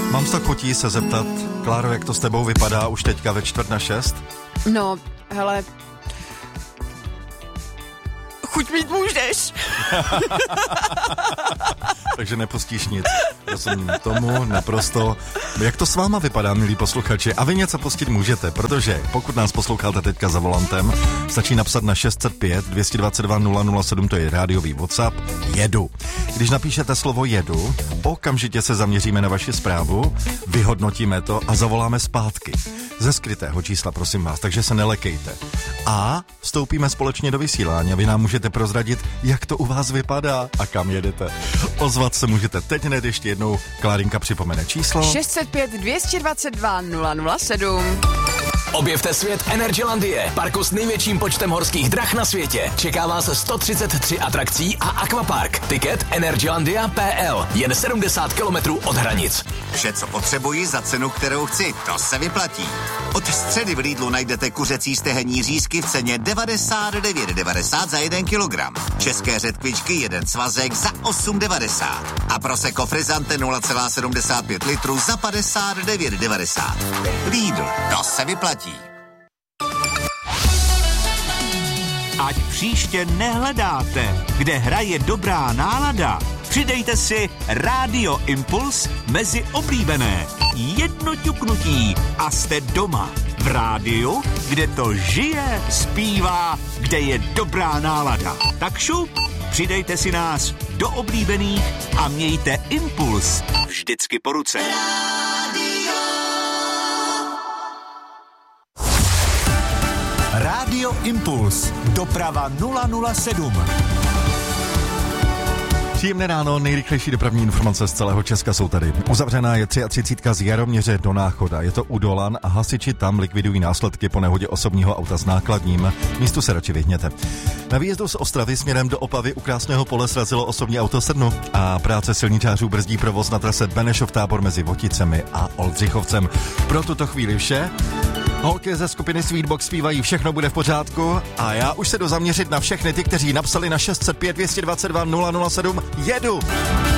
Mám se tak chutí se zeptat, Kláro, jak to s tebou vypadá už teďka ve 5:45? No, hele, chuť mít můžeš. Takže nepustíš nic. Rozumím tomu, naprosto. Jak to s váma vypadá, milí posluchači? A vy něco pustit můžete, protože pokud nás posloucháte teďka za volantem, stačí napsat na 605 222 007, to je rádiový WhatsApp, jedu. Když napíšete slovo jedu, okamžitě se zaměříme na vaši zprávu, vyhodnotíme to a zavoláme zpátky. Ze skrytého čísla, prosím vás, takže se nelekejte. A vstoupíme společně do vysílání a vy nám můžete prozradit, jak to u vás vypadá a kam jedete. Ozvat se můžete teď hned, ještě jednou Klárinka připomene číslo. 605 222 007. Objevte svět Energylandie, parku s největším počtem horských drah na světě. Čeká vás 133 atrakcí a akvapark. Tiket Energylandia.pl, jen 70 kilometrů od hranic. Vše, co potřebuji za cenu, kterou chci, to se vyplatí. Od středy v Lidlu najdete kuřecí stehenní řízky v ceně 99,90 za 1 kilogram. České řetkvičky 1 svazek za 8,90. A Prosecco Frizzante 0,75 litru za 59,90. Lidl, to se vyplatí. Ať příště nehledáte, kde hraje dobrá nálada, přidejte si Rádio Impuls mezi oblíbené. Jedno ťuknutí a jste doma. V rádiu, kde to žije, zpívá, kde je dobrá nálada. Tak šup, přidejte si nás do oblíbených a mějte Impuls vždycky po ruce. Rádio Impuls. Doprava 007. Příjemné ráno, nejrychlejší dopravní informace z celého Česka jsou tady. Uzavřená je 33 z Jaroměře do Náchoda. Je to u Dolan a hasiči tam likvidují následky po nehodě osobního auta s nákladním. Místu se radši vyhněte. Na výjezdu z Ostravy směrem do Opavy u Krásného Pole srazilo osobní auto sedno a práce silničářů brzdí provoz na trase Benešov-Tábor mezi Voticemi a Oldřichovcem. Pro tuto chvíli vše. Holky ze skupiny Sweetbox zpívají Všechno bude v pořádku a já už se jdu zaměřit na všechny ty, kteří napsali na 605 222 007 jedu.